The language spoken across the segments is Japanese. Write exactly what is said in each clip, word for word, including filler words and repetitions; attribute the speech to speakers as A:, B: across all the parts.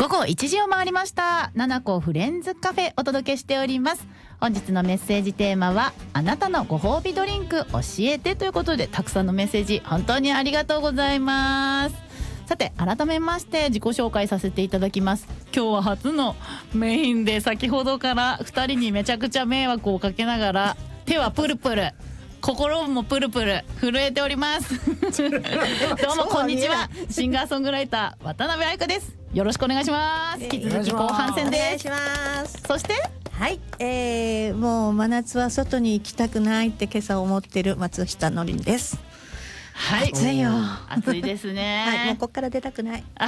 A: 午後いちじを回りました。ななこフレンズカフェお届けしております。本日のメッセージテーマはあなたのご褒美ドリンク教えてということで、たくさんのメッセージ本当にありがとうございます。さて改めまして自己紹介させていただきます。今日は初のメインで、先ほどからふたりにめちゃくちゃ迷惑をかけながら手はプルプル心もプルプル震えておりますどうもこんにちは、シンガーソングライター渡辺愛香です。よろしくお願いします。引き続き後半戦です。
B: お願いします。
A: そして
B: はい、えー、もう真夏は外に行きたくないって今朝思ってる松下のりんです。
A: はい、
B: 暑いよ。
A: 暑いですね
B: はい、もうここから出たくないはい、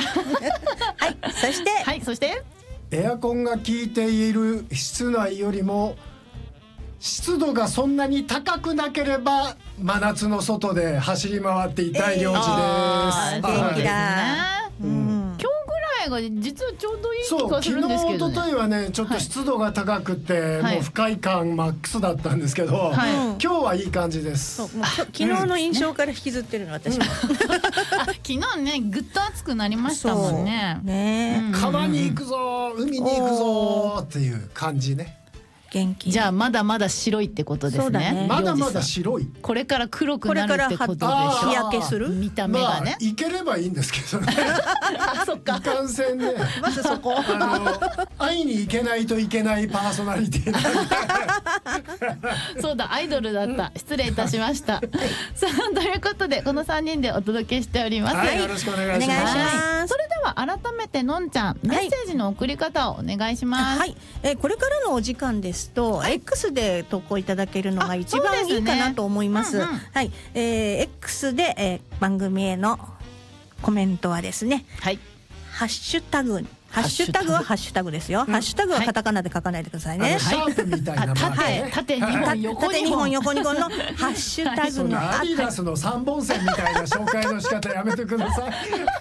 B: そして
A: はいそして
C: エアコンが効いている室内よりも湿度がそんなに高くなければ真夏の外で走り回っていたい領事です。
A: あー元気だ、
B: はい、うん、
A: 今日ぐらいが実はちょうどいい気がするんですけどね。
C: そう、昨日一昨日はねちょっと湿度が高くて、はい、もう不快感マックスだったんですけど、はい、今日はいい感じです。
B: そう、もう昨日の印象から引きずってるの私も
A: あ、昨日ねぐっと暑くなりましたもんね。
B: ね、
C: うん、川に行くぞ海に行くぞっていう感じね。
B: 元気。
A: じゃあまだまだ白いってことです ね, ね
C: まだまだ白い。
A: これから黒くなるってことでしょ。
B: 日焼けする
A: 見た目がね、
C: まあ、いければいいんですけどね
A: そっか、
C: いかんせんね
B: まずそこ
C: あの会いに行けないといけないパーソナリティなんで
A: そうだ、アイドルだった、失礼いたしました、はい、さあということでこのさんにんでお届けしております、
C: はい、よろしくお願いします。
B: ます。
A: それでは改めてのんちゃん、メッセージの送り方をお願いします。
B: はい、えー、これからのお時間ですと、はい、X で投稿いただけるのが一番いいかなと思います。
A: うんうん、
B: はい、えー、X で、えー、番組へのコメントはですね、
A: はい、
B: ハッシュタグ、ハッシュタグはハッシュタグですよ、うん、ハッシュタグはカタカナで書かないでくださいね、
C: はい、シャープみたいな、
A: 縦縦にほん横にほん
B: 横にほんのハッシュタグの
C: アディダスのさんぼん線みたいな紹介の仕方やめてくださいはい、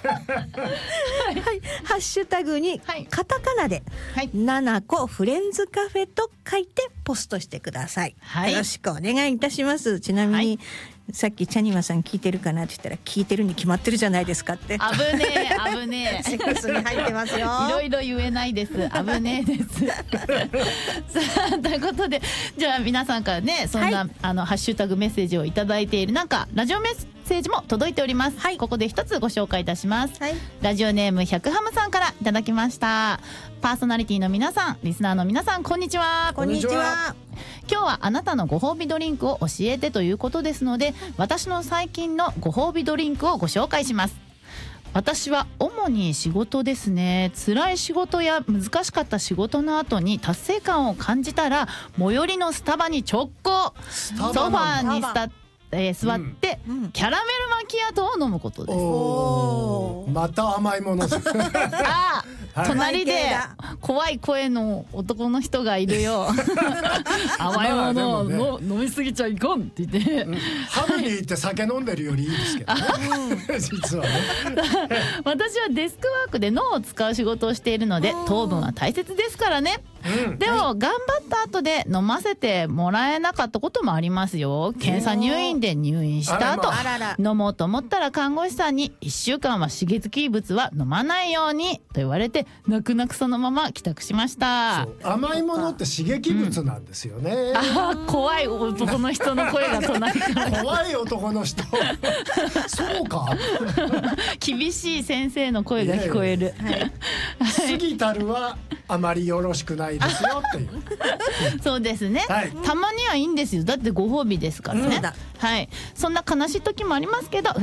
B: ハッシュタグにカタカナでななこフレンズカフェと書いてポストしてください、はい、よろしくお願いいたします。ちなみに、はい、さっきチャニマさん聞いてるかなって言ったら、聞いてるに決まってるじゃないですかって。
A: 危ねえ危ねえ
B: セックスに入ってますよ
A: いろいろ言えないです、危ねえですさあということで、じゃあ皆さんからねそんな、はい、あのハッシュタグメッセージをいただいている中、ラジオメッセージも届いております、はい、ここで一つご紹介いたします、はい、ラジオネームひゃくハムさんからいただきました。パーソナリティの皆さん、リスナーの皆さん、こんにちは。
B: こんにちは。
A: 今日はあなたのご褒美ドリンクを教えてということですので、私の最近のご褒美ドリンクをご紹介します。私は主に仕事ですね。辛い仕事や難しかった仕事の後に達成感を感じたら、最寄りのスタバに直行、ソファーにスタえー、座って、うん、キャラメルマキアートを飲むことです。
C: おー、また甘いもの
A: ああ、はい、隣で怖い声の男の人がいるよ甘いものを、まあね、飲みすぎちゃいかんって言って、うん、
C: 春に行って酒飲んでるよりいいですけどね実はね
A: 私はデスクワークで脳を使う仕事をしているので、糖分は大切ですからね、うん、でも、はい、頑張った後で飲ませてもらえなかったこともありますよ。検査入院で入院した後、飲もうと思ったら看護師さんにいっしゅうかんは刺激物は飲まないようにと言われて、泣く泣くそのまま帰宅しました。
C: 甘いものって刺激物なんですよね、うん、
A: あ、怖い男の人の声が隣から
C: 怖い男の人そうか
A: 厳しい先生の声が聞こえる。
C: 過ぎたるはあまりよろしくないですよっていう
A: そうですね、はい、たまにはいいんですよ。だってご褒美ですからね、うん、はい、そんな悲しい時もありますけど、フ